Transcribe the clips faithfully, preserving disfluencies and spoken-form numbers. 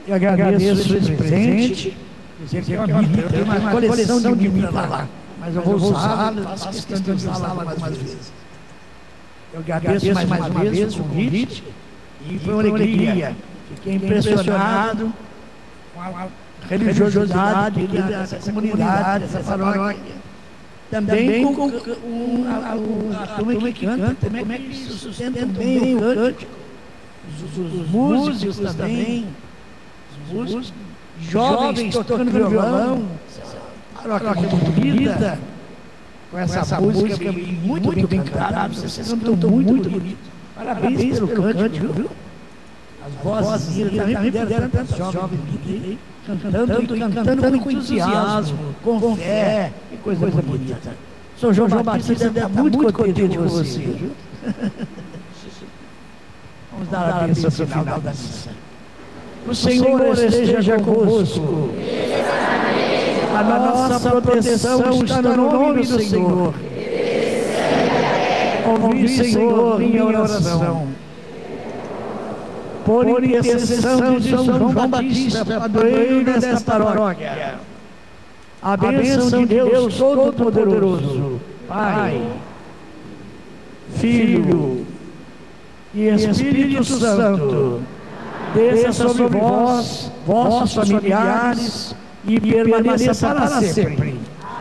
E agradeço esse presente. Dizer que é uma Bíblia, eu tenho uma coleção de Bíblia lá, mas eu vou usá-la, faço questão de usá-la algumas vezes. Eu agradeço mais uma vez o convite e foi uma alegria. Fiquei impressionado com a religiosidade dessa comunidade, dessa paróquia. Também com, com, com a, a, a turma que canta, como é que sustentam bem o cântico, os, os, os músicos também, os músicos, jovens tocando violão, a paróquia muito bonita, com essa, essa música muito, muito bem cantada, vocês cantam muito bonito. Parabéns pelo cântico, viu? As vozes também puderam tantos jovens aí, cantando e cantando com entusiasmo, com fé, que coisa bonita. São João Batista deve estar muito contente com você, viu? Vamos dar a bênção final da missa. O Senhor esteja convosco. A nossa proteção está no nome do Senhor. Ouvi, Senhor, minha oração. Por intercessão de São João Batista, padroeiro desta paróquia, a bênção de Deus Todo-Poderoso, Pai, Filho e Espírito Santo, desça sobre vós, vossos familiares, e permaneça para sempre.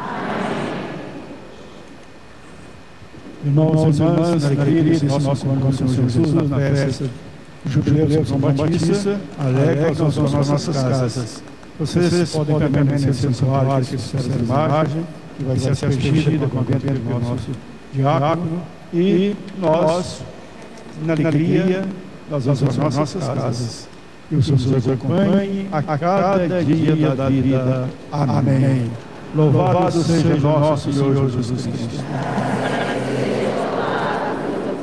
Irmãos e irmãs, na alegria de nosso coração, Senhor Jesus, na festa Jubileu de São Batista, alegram as nossas casas. Vocês podem permanecer no santuário que serve a imagem, que vai ser aspergida com a bênção do nosso diácono, e nós, na alegria, nós vamos às nossas casas. Que o Senhor nos acompanhe a cada dia da vida. Amém. Louvado seja nosso Senhor Jesus Cristo.